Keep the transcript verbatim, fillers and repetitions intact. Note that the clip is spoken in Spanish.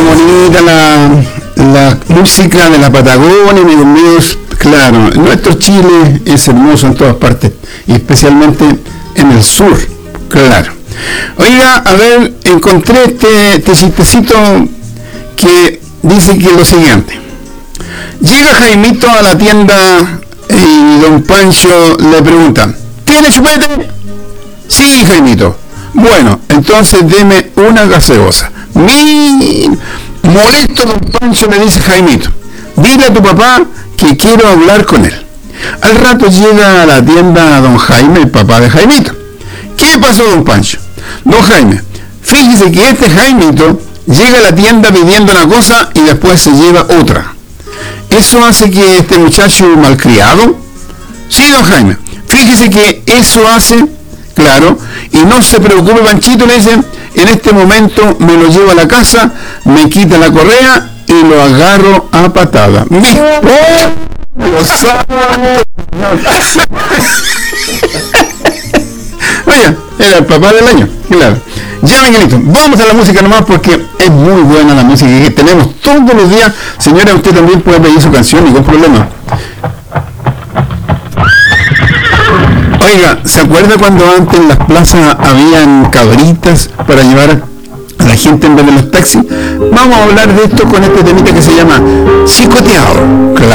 bonita la, la música de la Patagonia, amigos míos. Claro, nuestro Chile es hermoso en todas partes, y especialmente en el sur, claro. Oiga, a ver, encontré este, este chistecito que dice que lo siguiente. Llega Jaimito a la tienda y don Pancho le pregunta, ¿tiene chupete? Sí, Jaimito. Bueno, entonces deme una gaseosa. Mi molesto don Pancho le dice Jaimito, dile a tu papá que quiero hablar con él. Al rato llega a la tienda don Jaime, el papá de Jaimito. ¿Qué pasó, don Pancho? Don Jaime, fíjese que este Jaimito llega a la tienda pidiendo una cosa y después se lleva otra. ¿Eso hace que este muchacho malcriado? Sí, don Jaime, fíjese que eso hace, claro, y no se preocupe, Panchito, le dice, en este momento me lo llevo a la casa, me quita la correa y lo agarro a patada. ¡Mi Dios santo! Oye, era el papá del año, claro. Ya, Miguelito, vamos a la música nomás porque es muy buena la música que tenemos todos los días. Señora, usted también puede pedir su canción, ningún problema. Oiga, ¿se acuerda cuando antes en las plazas habían cabritas para llevar a la gente en vez de los taxis? Vamos a hablar de esto con este temita que se llama Chicoteado. Claro.